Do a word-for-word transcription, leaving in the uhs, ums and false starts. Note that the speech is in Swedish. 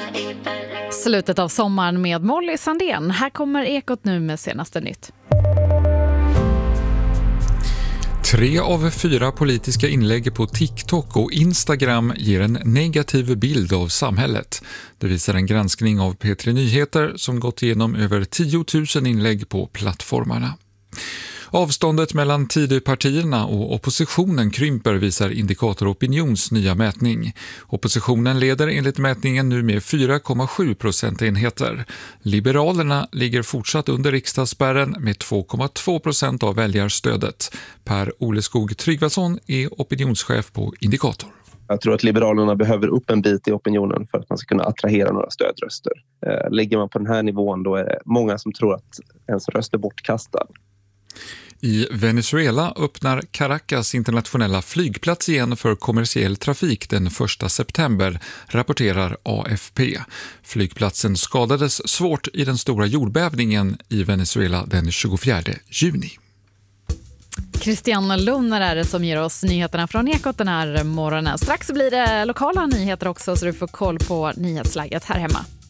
Slutet av sommaren med Molly Sandén. Här kommer Ekot nu med senaste nytt. Tre av fyra politiska inlägg på TikTok och Instagram ger en negativ bild av samhället. Det visar en granskning av P tre Nyheter som gått igenom över tio tusen inlägg på plattformarna. Avståndet mellan Tidöpartierna och oppositionen krymper, visar Indikator Opinions nya mätning. Oppositionen leder enligt mätningen nu med fyra komma sju procentenheter. Liberalerna ligger fortsatt under riksdagsspärren med två komma två procent av väljarstödet. Per Oleskog Tryggvason är opinionschef på Indikator. Jag tror att Liberalerna behöver upp en bit i opinionen för att man ska kunna attrahera några stödröster. Ligger man på den här nivån, då är det många som tror att ens röst är bortkastad. I Venezuela öppnar Caracas internationella flygplats igen för kommersiell trafik den första september, rapporterar A F P. Flygplatsen skadades svårt i den stora jordbävningen i Venezuela den tjugofjärde juni. Christian Lunner är det som ger oss nyheterna från Ekot den här morgonen. Strax blir det lokala nyheter också, så du får koll på nyhetsläget här hemma.